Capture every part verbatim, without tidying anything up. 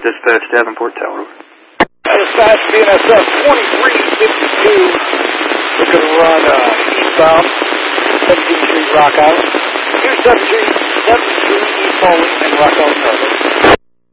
Dispatch Davenport Tower. Dispatch B N S F twenty-three fifty-two. We're going to run uh, eastbound, seventeenth Street, Rock Island. two seventeen, seventh Street, East Bowling, and Rock Island, Northern.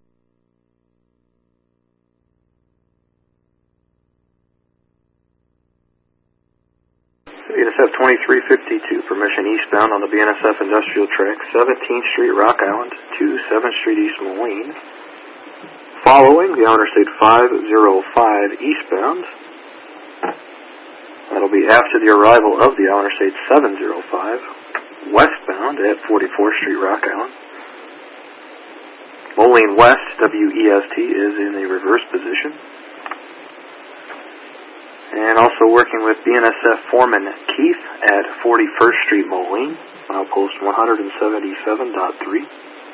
B N S F twenty-three fifty-two, permission eastbound on the B N S F Industrial Track, seventeenth Street, Rock Island, to seventh Street East, Moline. Following the Interstate five oh five eastbound. That'll be after the arrival of the Interstate seven oh five westbound at forty-fourth Street, Rock Island. Moline West, W E S T, is in a reverse position. And also working with B N S F Foreman Keith at forty-first Street, Moline, milepost one seventy-seven point three.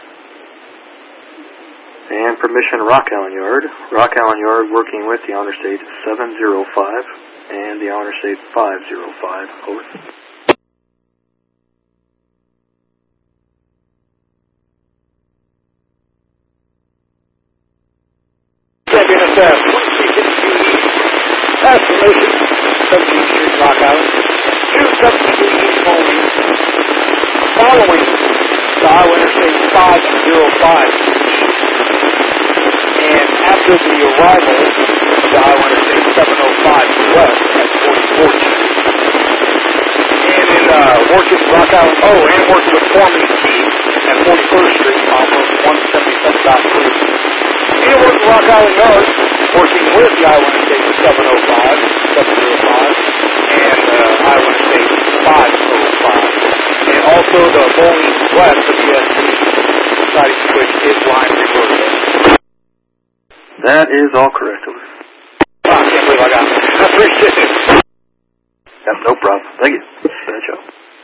And permission Rock Island Yard. Rock Island Yard working with the Interstate seven oh five and the Interstate five oh five. Over. B N S F Pass permission, seventeenth Street, Rock Island, two seventh Street, East Moline. Following the Iowa Interstate five oh five. And after the arrival of the Iowa Interstate seven oh five west at forty-fourth Street. And in uh, working Rock Island, oh, and working with Foreman Keith at forty-first Street, almost one seventy-seven point three. And working Rock Island Yard, working with the Iowa Interstate seven oh five, seven oh five, and uh, Iowa Interstate five oh five. And also the Bowling West of the S P deciding to switch his line reverse. That is all correct. Oh, I can't believe I got it. I appreciate it. Yep, no problem. Thank you. Finish up.